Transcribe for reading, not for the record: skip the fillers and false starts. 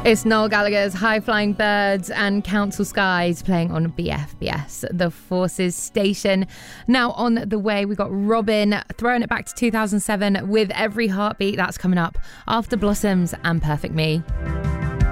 It's Noel Gallagher's High Flying Birds and Council Skies playing on BFBS, the Forces station. Now on the way, we've got Robin throwing it back to 2007 with Every Heartbeat. That's coming up after Blossoms and Perfect Me.